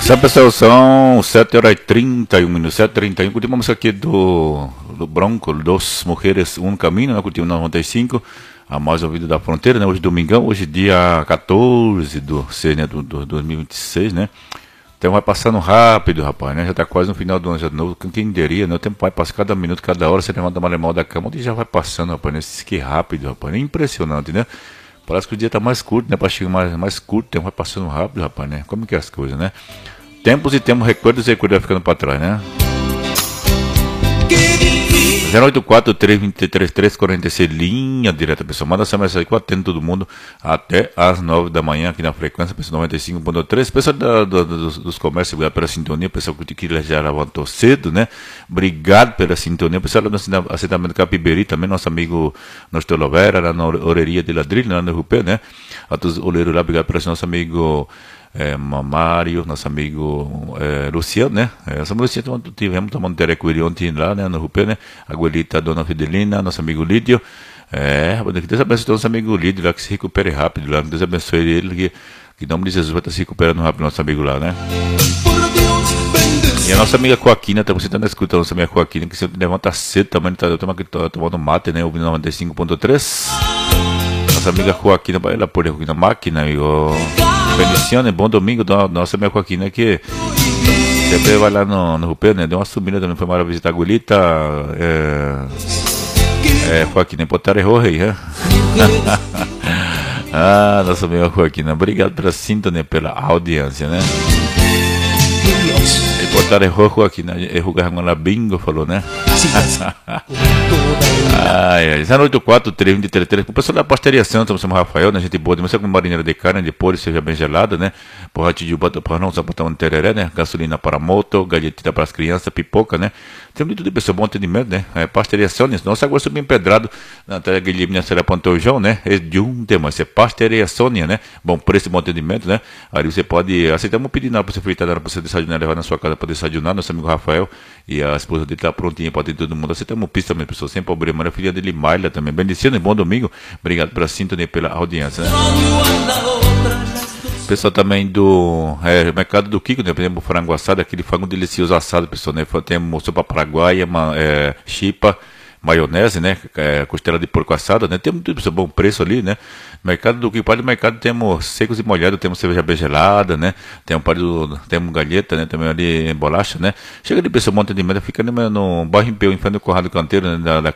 Essa pessoal são 7h31, 7h31. Curtimos a música aqui do Bronco, Dos Mulheres, Um Caminho, né? Curtimos na 95, a mais ouvida da fronteira, né? Hoje domingão, hoje dia 14 do 6, né? do 2026, né? Então vai passando rápido, rapaz, né? Já tá quase no final do ano já de novo. Quem diria, né? O tempo vai passar cada minuto, cada hora, você levanta uma da cama e já vai passando, rapaz, né? Que rápido, rapaz, é impressionante, né? Parece que o dia tá mais curto, né? Para chegar mais curto, o tempo vai passando rápido, rapaz, né? Como que é as coisas, né? Tempos e temos recuerdos e recuerdos ficando para trás, né? 084-323-346, linha direta, pessoal. Manda essa mensagem que eu atendo todo mundo até às 9 da manhã aqui na frequência, pessoal, 95.3. Pessoal dos comércios, obrigado pela sintonia. Pessoal que já levantou cedo, né? Obrigado pela sintonia. Pessoal do assentamento Capiberi, também nosso amigo Nostro Lovera, lá na Oreria de Ladrilho, lá no Rupé, né? A todos os oleiros lá, obrigado pelo nosso amigo Mário, nosso amigo Luciano, né? Essa Luciano tivemos tomando terecuiri ontem lá, né? No Rupé, né? A abuelita Dona Fidelina, nosso amigo Lídio. Que Deus abençoe nosso amigo Lídio lá, que se recupere rápido lá. Que Deus abençoe ele, que em nome de Jesus vai estar se recuperando rápido, nosso amigo lá, né? E a nossa amiga Joaquina, você está na escuta, a nossa amiga Joaquina, que sempre levanta cedo também, tá tomando mate, né? Ouvindo 95.3. Nossa amiga Joaquina, ela pôr aqui na máquina, amigo. Feliciano, bom domingo, nossa amiga Joaquina, que sempre vai lá no Rupé, né? Deu uma subida também, foi uma visitar a Gulita. Joaquina, botar erro aí, né? Nossa amiga Joaquina, obrigado pela sintonia, pela audiência, né? E botar erro Joaquina, erro garrangola bingo, falou, né? 084-323. O pessoal da Pastaria Santa, São Rafael, né? Gente boa, você com marinheira de carne, de polho, seja bem gelada, né? Porra de bota para não, só botar um tereré, né? Gasolina para moto, galhetita para as crianças, pipoca, né? Tem muito de pessoa, bom atendimento, né? Pastaria Santa, nossa, agora subiu empedrado na tela Guilherme Serra Pantojão, né? É de um tema, é Pastaria Sônia, né? Bom preço, bom atendimento, né? Aí você pode aceitar um pedido para você fritar, para você desayunar, levar na sua casa para desayunar, nosso amigo Rafael e a esposa dele tá prontinha para atender todo mundo. Aceitamos pista também, pessoal, sem problema. A filha dele, Maila, também. Bendecido e bom domingo. Obrigado pela sintonia, pela audiência, né? Pessoal também do mercado do Kiko, né? Por exemplo, frango assado, aquele frango delicioso assado, pessoal, né? Temos sopa paraguaia, chipa, maionese, né? Costela de porco assada, né? Tem muito bom preço ali, né? Mercado do Kiko, do mercado temos secos e molhados, temos cerveja bem gelada, né? Temos galheta, né? Também ali em bolacha, né? Chega de pessoa, monte de merda, fica no bairro Impeu, em frente do Corrado Canteiro, né?